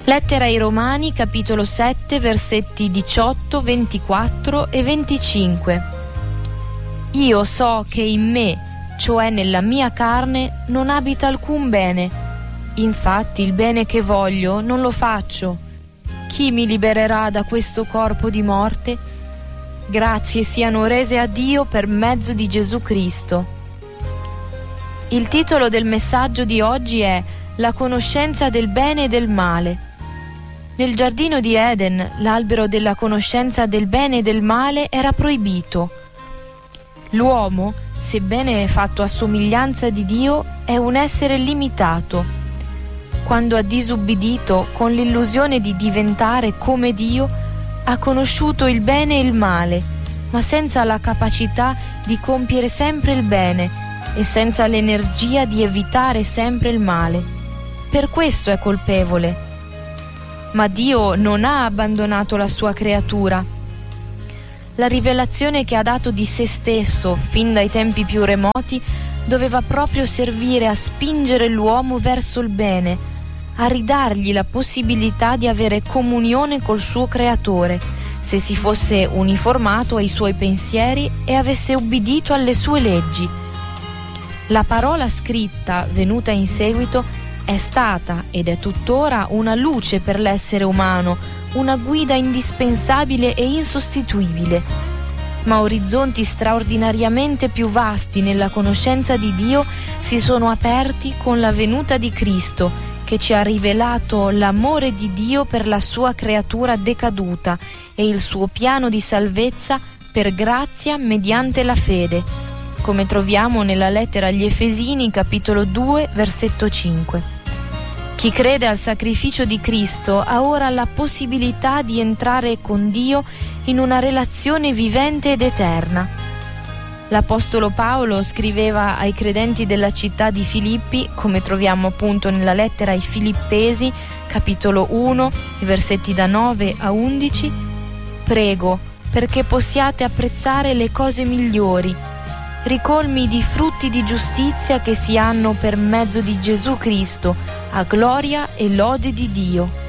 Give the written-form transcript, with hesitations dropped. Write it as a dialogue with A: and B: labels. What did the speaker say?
A: Lettera ai Romani, capitolo 7, versetti 18, 24 e 25. Io so che in me, cioè nella mia carne, non abita alcun bene. Infatti il bene che voglio non lo faccio. Chi mi libererà da questo corpo di morte? Grazie siano rese a Dio per mezzo di Gesù Cristo. Il titolo del messaggio di oggi è La conoscenza del bene e del male. Nel giardino di Eden, l'albero della conoscenza del bene e del male era proibito. L'uomo, sebbene fatto a somiglianza di Dio, è un essere limitato. Quando ha disubbidito con l'illusione di diventare come Dio, ha conosciuto il bene e il male, ma senza la capacità di compiere sempre il bene e senza l'energia di evitare sempre il male. Per questo è colpevole. Ma Dio non ha abbandonato la sua creatura. La rivelazione che ha dato di se stesso fin dai tempi più remoti doveva proprio servire a spingere l'uomo verso il bene, a ridargli la possibilità di avere comunione col suo creatore, se si fosse uniformato ai suoi pensieri e avesse ubbidito alle sue leggi. La parola scritta, venuta in seguito, è stata ed è tuttora una luce per l'essere umano, una guida indispensabile e insostituibile. Ma orizzonti straordinariamente più vasti nella conoscenza di Dio si sono aperti con la venuta di Cristo, che ci ha rivelato l'amore di Dio per la sua creatura decaduta e il suo piano di salvezza per grazia mediante la fede, come troviamo nella lettera agli Efesini, capitolo 2, versetto 5. Chi crede al sacrificio di Cristo ha ora la possibilità di entrare con Dio in una relazione vivente ed eterna. L'Apostolo Paolo scriveva ai credenti della città di Filippi, come troviamo appunto nella lettera ai Filippesi, capitolo 1, versetti da 9 a 11: «Prego perché possiate apprezzare le cose migliori, ricolmi di frutti di giustizia che si hanno per mezzo di Gesù Cristo, a gloria e lode di Dio.